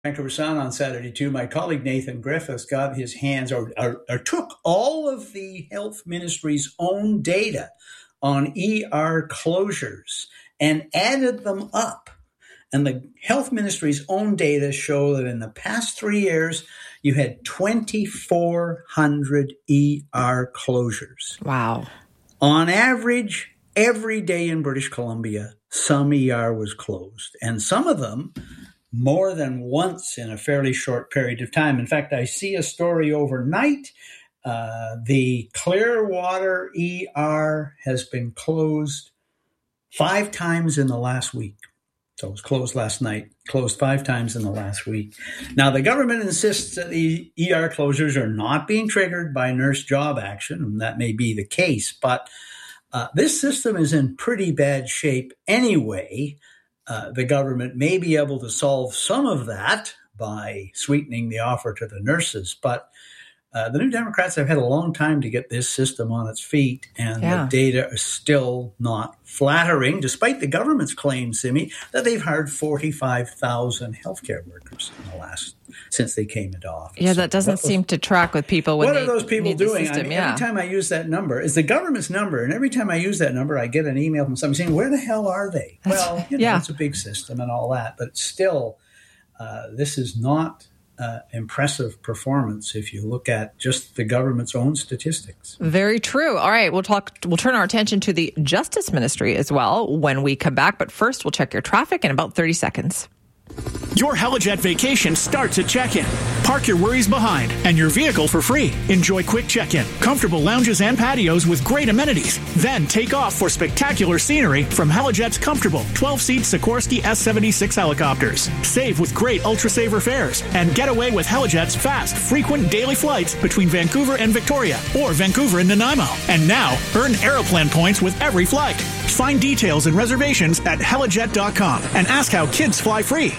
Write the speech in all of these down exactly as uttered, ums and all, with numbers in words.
Vancouver Sun on Saturday too. My colleague Nathan Griffiths got his hands or, or, or took all of the health ministry's own data on E R closures and added them up. And the health ministry's own data show that in the past three years, you had twenty-four hundred E R closures. Wow. On average, every day in British Columbia, some E R was closed. And some of them more than once in a fairly short period of time. In fact, I see a story overnight. Uh, the Clearwater E R has been closed five times in the last week. So it was closed last night, closed five times in the last week. Now, the government insists that the E R closures are not being triggered by nurse job action, and that may be the case. But uh, this system is in pretty bad shape anyway. Uh, the government may be able to solve some of that by sweetening the offer to the nurses. But uh, the New Democrats have had a long time to get this system on its feet, and yeah. the data is still not flattering, despite the government's claim, Simi, that they've hired forty-five thousand healthcare workers in the last since they came into office. Yeah, that doesn't was, seem to track with people. When what they are those people doing? System, I mean, yeah. Every time I use that number, it's the government's number, and every time I use that number, I get an email from somebody saying, "Where the hell are they?" That's, well, you know, yeah. it's a big system and all that, but still, uh, this is not Uh, impressive performance if you look at just the government's own statistics. Very true. All right, we'll talk. We'll turn our attention to the Justice Ministry as well when we come back. But first, we'll check your traffic in about thirty seconds. Your Helijet vacation starts at check-in. Park your worries behind and your vehicle for free. Enjoy quick check-in, comfortable lounges and patios with great amenities. Then take off for spectacular scenery from Helijet's comfortable twelve-seat Sikorsky S seventy-six helicopters. Save with great Ultra-Saver fares and get away with Helijet's fast, frequent daily flights between Vancouver and Victoria or Vancouver and Nanaimo. And now, earn Aeroplan points with every flight. Find details and reservations at helijet dot com and ask how kids fly free.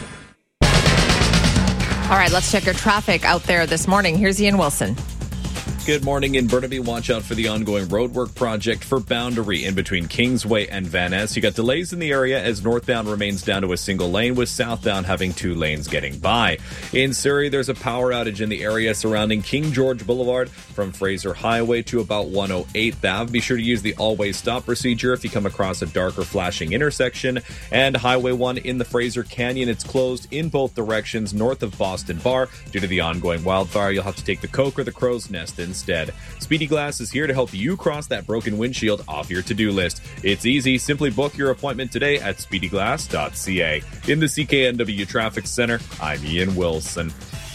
All right, let's check your traffic out there this morning. Here's Ian Wilson. Good morning in Burnaby. Watch out for the ongoing roadwork project for Boundary in between Kingsway and Van Ness. You got delays in the area as northbound remains down to a single lane, with southbound having two lanes getting by. In Surrey, there's a power outage in the area surrounding King George Boulevard from Fraser Highway to about one oh eighth Avenue. Be sure to use the always stop procedure if you come across a darker flashing intersection. And Highway one in the Fraser Canyon, it's closed in both directions north of Boston Bar due to the ongoing wildfire. You'll have to take the Coke or the Crow's Nest in instead. Speedy Glass is here to help you cross that broken windshield off your to-do list. It's easy. Simply book your appointment today at speedy glass dot c a. In the C K N W Traffic Center, I'm Ian Wilson.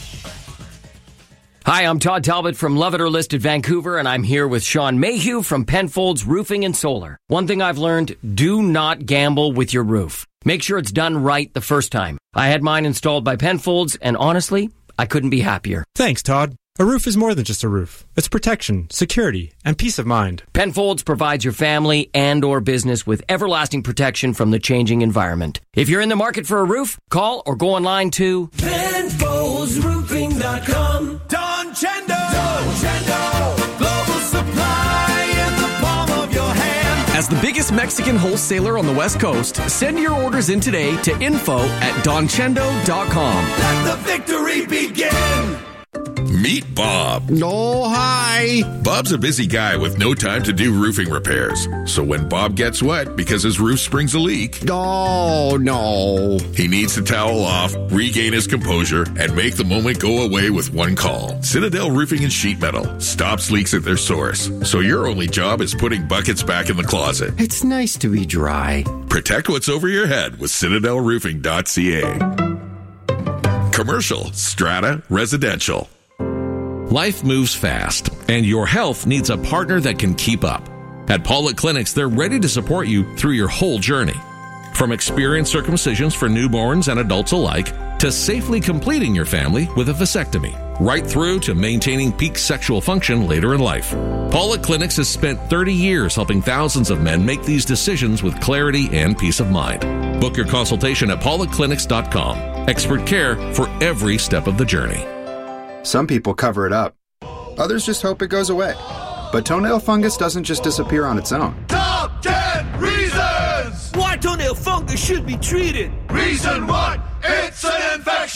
Hi, I'm Todd Talbot from Love It or List It Vancouver, and I'm here with Sean Mayhew from Penfolds Roofing and Solar. One thing I've learned, do not gamble with your roof. Make sure it's done right the first time. I had mine installed by Penfolds, and honestly, I couldn't be happier. Thanks, Todd. A roof is more than just a roof. It's protection, security, and peace of mind. Penfolds provides your family and or business with everlasting protection from the changing environment. If you're in the market for a roof, call or go online to Penfolds Roofing dot com. Don Chendo! Don Chendo! Global supply in the palm of your hand. As the biggest Mexican wholesaler on the West Coast, send your orders in today to info at don chendo dot com. Let the victory begin! Meet Bob. Oh, hi. Bob's a busy guy with no time to do roofing repairs. So when Bob gets wet because his roof springs a leak, oh, no. he needs to towel off, regain his composure, and make the moment go away with one call. Citadel Roofing and Sheet Metal stops leaks at their source. So your only job is putting buckets back in the closet. It's nice to be dry. Protect what's over your head with citadel roofing dot c a. Commercial, strata, residential. Life moves fast, and your health needs a partner that can keep up. At Paulette Clinics, they're ready to support you through your whole journey. From experienced circumcisions for newborns and adults alike, to safely completing your family with a vasectomy, right through to maintaining peak sexual function later in life. Paulette Clinics has spent thirty years helping thousands of men make these decisions with clarity and peace of mind. Book your consultation at paulette clinics dot com. Expert care for every step of the journey. Some people cover it up. Others just hope it goes away. But toenail fungus doesn't just disappear on its own. Top ten reasons why toenail fungus should be treated. Reason one, it's an infection.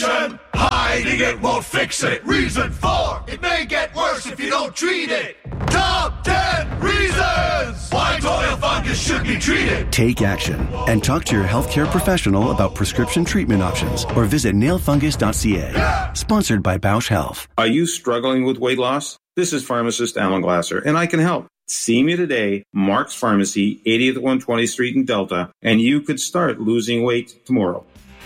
action. Hiding it won't fix it. Reason four, it may get worse if you don't treat it. Top ten reasons why toenail fungus should be treated. Take action and talk to your healthcare professional about prescription treatment options or visit nail fungus dot c a. Yeah. Sponsored by Bausch Health. Are you struggling with weight loss? This is pharmacist Alan Glasser, and I can help. See me today, Mark's Pharmacy, eightieth and one hundred twentieth Street in Delta, and you could start losing weight tomorrow.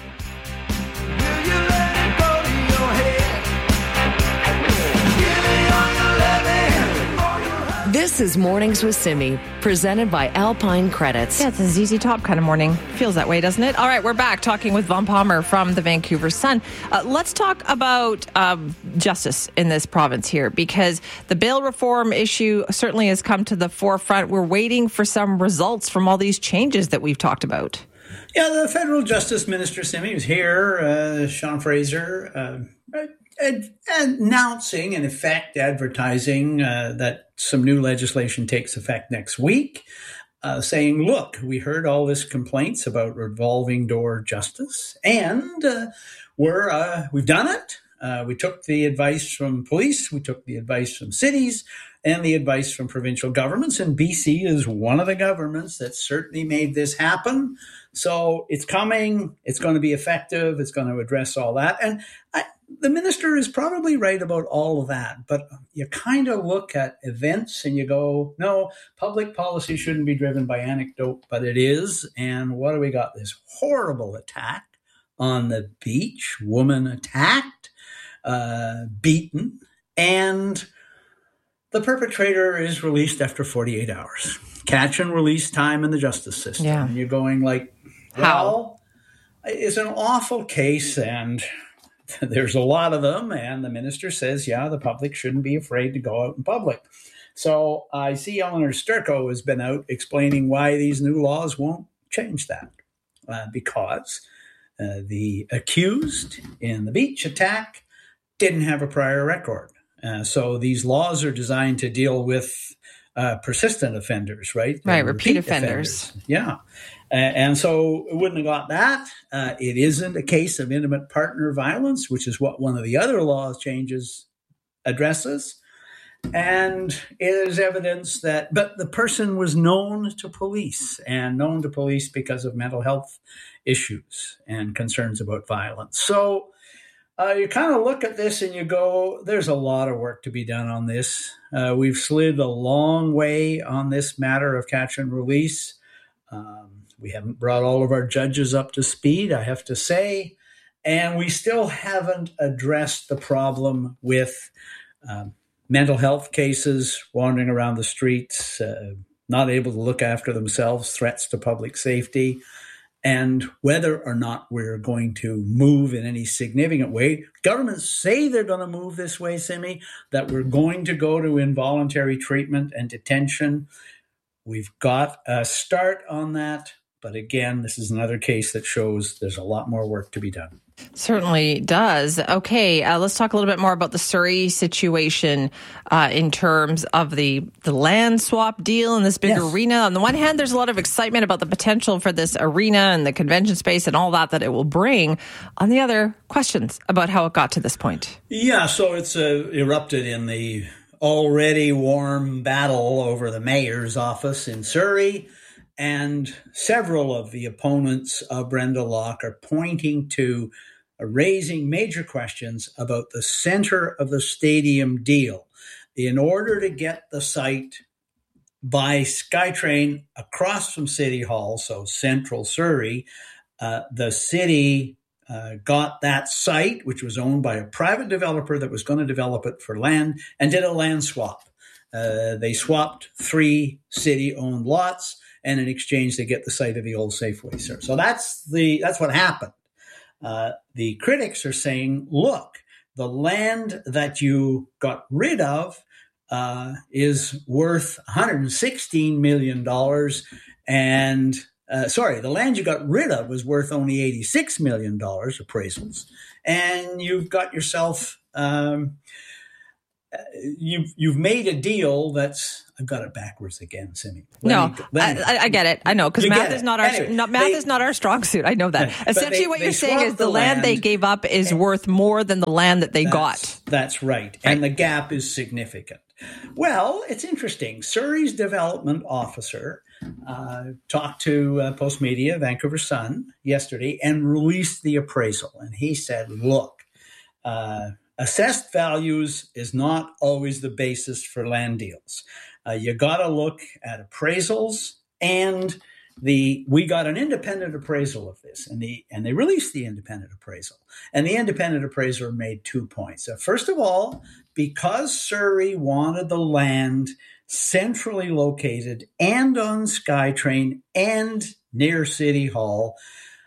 This is Mornings with Simi, presented by Alpine Credits. Yeah, it's a Z Z Top kind of morning. Feels that way, doesn't it? All right, we're back talking with Vaughn Palmer from the Vancouver Sun. Uh, let's talk about um, justice in this province here, because the bail reform issue certainly has come to the forefront. We're waiting for some results from all these changes that we've talked about. Yeah, the federal justice minister, Simi, was here, uh, Sean Fraser, uh, Ad- announcing, in effect, advertising uh, that some new legislation takes effect next week, uh, saying, look, we heard all this complaints about revolving door justice, and uh, we're, uh, we've done it. Uh, we took the advice from police, we took the advice from cities, and the advice from provincial governments, and B C is one of the governments that certainly made this happen. So it's coming, it's going to be effective, it's going to address all that. And I, the minister is probably right about all of that, but you kind of look at events and you go, no, public policy shouldn't be driven by anecdote, but it is. And what do we got? This horrible attack on the beach, woman attacked, uh, beaten, and the perpetrator is released after forty-eight hours. Catch and release time in the justice system. Yeah. And you're going like, well, how? It's an awful case, and there's a lot of them, and the minister says, yeah, the public shouldn't be afraid to go out in public. So I see Eleanor Sturko has been out explaining why these new laws won't change that, uh, because uh, the accused in the beach attack didn't have a prior record. Uh, so these laws are designed to deal with uh, persistent offenders, right? Right, repeat, repeat offenders. offenders. Yeah. Uh, and so it wouldn't have got that. Uh, it isn't a case of intimate partner violence, which is what one of the other law changes addresses. And it is evidence that, but the person was known to police and known to police because of mental health issues and concerns about violence. So uh, you kind of look at this and you go, there's a lot of work to be done on this. Uh, we've slid a long way on this matter of catch and release. Um, we haven't brought all of our judges up to speed, I have to say, and we still haven't addressed the problem with um, mental health cases, wandering around the streets, uh, not able to look after themselves, threats to public safety, and whether or not we're going to move in any significant way. Governments say they're going to move this way, Simi, that we're going to go to involuntary treatment and detention. We've got a start on that. But again, this is another case that shows there's a lot more work to be done. Certainly does. Okay, uh, let's talk a little bit more about the Surrey situation uh, in terms of the, the land swap deal and this big yes. arena. On the one hand, there's a lot of excitement about the potential for this arena and the convention space and all that that it will bring. On the other, questions about how it got to this point. Yeah, so it's uh, erupted in the already warm battle over the mayor's office in Surrey. And several of the opponents of Brenda Locke are pointing to uh, raising major questions about the center of the stadium deal. In order to get the site by SkyTrain across from City Hall, so central Surrey, uh, the city uh, got that site, which was owned by a private developer that was going to develop it for land, and did a land swap. Uh, they swapped three city-owned lots, and in exchange, they get the site of the old Safeway, sir. So that's the that's what happened. Uh, the critics are saying, look, the land that you got rid of uh, is worth one hundred sixteen million dollars. And, uh, sorry, the land you got rid of was worth only eighty-six million dollars appraisals. And you've got yourself um, uh, you've you've made a deal that's. I've got it backwards again, Simi. No, me, I, I get it. I know because math is not our anyway, not, math they, is not our strong suit. I know that. Essentially, they, what they you're saying is the, the land, land they gave up is and, worth more than the land that they that's, got. That's right, and the gap is significant. Well, it's interesting. Surrey's development officer uh, talked to uh, Post Media, Vancouver Sun, yesterday and released the appraisal. And he said, "Look, uh, assessed values is not always the basis for land deals." Uh, you got to look at appraisals, and the we got an independent appraisal of this, and the and they released the independent appraisal, and the independent appraiser made two points. Uh, first of all, because Surrey wanted the land centrally located and on SkyTrain and near City Hall,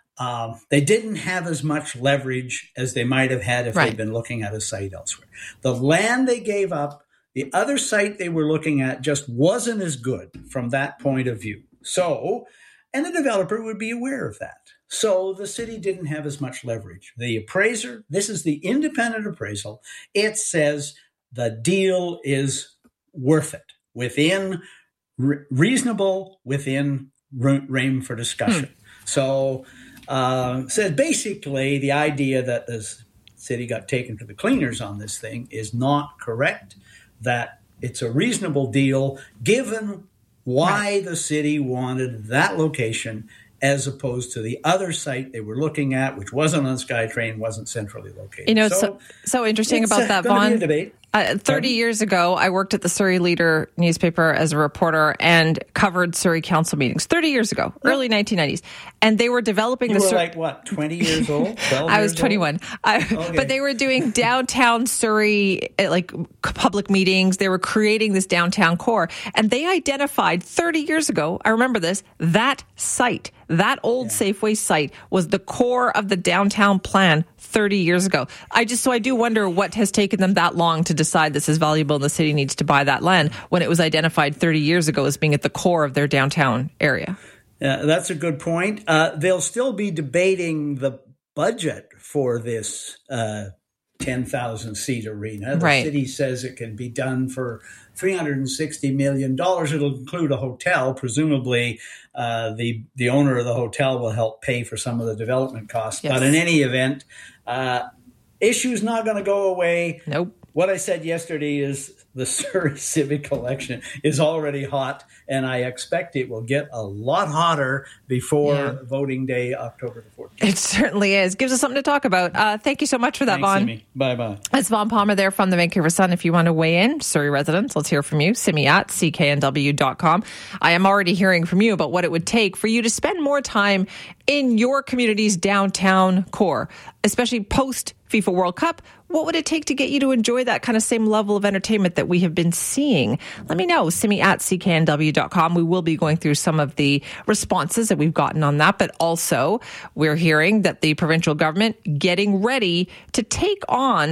um, they didn't have as much leverage as they might have had if right. they'd been looking at a site elsewhere. The land they gave up. The other site they were looking at just wasn't as good from that point of view. So, and the developer would be aware of that. So the city didn't have as much leverage. The appraiser, this is the independent appraisal, it says the deal is worth it, within re- reasonable, within r- room for discussion. Hmm. So, uh, so basically the idea that the city got taken to the cleaners on this thing is not correct. That it's a reasonable deal given why right. the city wanted that location as opposed to the other site they were looking at, which wasn't on SkyTrain, wasn't centrally located. You know, so so, so interesting about that, Vaughn. Debate. Uh, thirty Pardon? years ago, I worked at the Surrey Leader newspaper as a reporter and covered Surrey council meetings. thirty years ago, yeah. early nineteen nineties. And they were developing you the... You were Sur- like, what, twenty years old? I was twenty-one. I, okay. But they were doing downtown Surrey, like public meetings. They were creating this downtown core. And they identified thirty years ago, I remember this, that site, that old yeah. Safeway site was the core of the downtown plan thirty years ago. I just, so I do wonder what has taken them that long to decide this is valuable and the city needs to buy that land when it was identified thirty years ago as being at the core of their downtown area. Yeah, that's a good point. Uh, they'll still be debating the budget for this uh, ten thousand seat arena. The right. city says it can be done for three hundred sixty million dollars. It'll include a hotel. Presumably, uh, the, the owner of the hotel will help pay for some of the development costs. Yes. But in any event, uh, issue's not going to go away. Nope. What I said yesterday is the Surrey Civic election is already hot, and I expect it will get a lot hotter before yeah. voting day, October the fourteenth. It certainly is. Gives us something to talk about. Uh, thank you so much for that, Thanks, Vaughn. Simi. Bye-bye. That's Vaughn Palmer there from the Vancouver Sun. If you want to weigh in, Surrey residents, let's hear from you. Simi at C K N W dot com. I am already hearing from you about what it would take for you to spend more time in your community's downtown core, especially post FIFA World Cup. What would it take to get you to enjoy that kind of same level of entertainment that we have been seeing? Let me know. Simi at C K N W dot com. We will be going through some of the responses that we've gotten on that, but also we're hearing that the provincial government getting ready to take on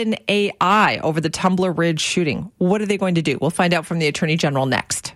OpenAI over the Tumbler Ridge shooting. What are they going to do? We'll find out from the Attorney General next.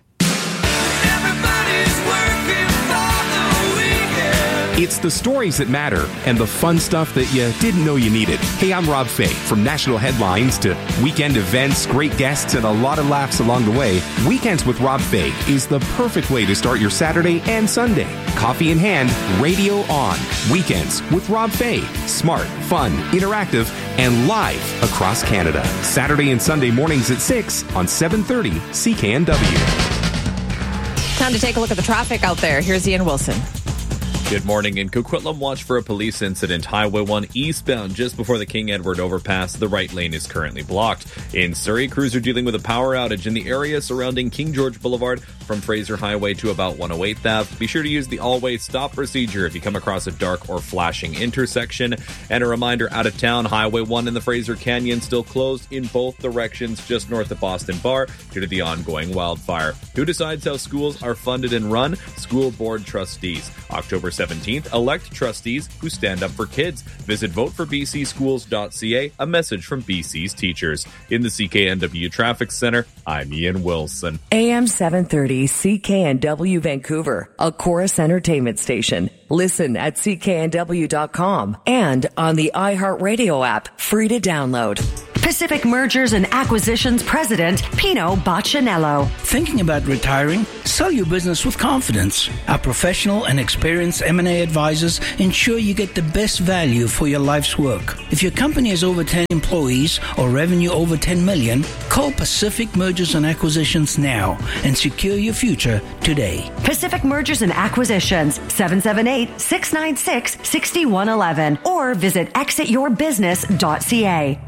It's the stories that matter and the fun stuff that you didn't know you needed. Hey, I'm Rob Fay. From national headlines to weekend events, great guests, and a lot of laughs along the way, Weekends with Rob Fay is the perfect way to start your Saturday and Sunday. Coffee in hand, radio on. Weekends with Rob Fay. Smart, fun, interactive, and live across Canada. Saturday and Sunday mornings at six on seven thirty C K N W. Time to take a look at the traffic out there. Here's Ian Wilson. Good morning. In Coquitlam, watch for a police incident. Highway one eastbound just before the King Edward overpass. The right lane is currently blocked. In Surrey, crews are dealing with a power outage in the area surrounding King George Boulevard from Fraser Highway to about one oh eighth Avenue. Be sure to use the always stop procedure if you come across a dark or flashing intersection. And a reminder, out of town, Highway one in the Fraser Canyon still closed in both directions just north of Boston Bar due to the ongoing wildfire. Who decides how schools are funded and run? School board trustees. October seventeenth, elect trustees who stand up for kids. Visit vote for b c schools dot c a, a message from B C's teachers. In the C K N W Traffic Center, I'm Ian Wilson. A M seven thirty C K N W Vancouver, a Chorus Entertainment station. Listen at C K N W dot com and on the iHeartRadio app, free to download. Pacific Mergers and Acquisitions President, Pino Baccinello. Thinking about retiring? Sell your business with confidence. Our professional and experienced M and A advisors ensure you get the best value for your life's work. If your company has over ten employees or revenue over ten million, call Pacific Mergers and Acquisitions now and secure your future today. Pacific Mergers and Acquisitions, seven seven eight, six nine six, six one one one or visit exit your business dot c a.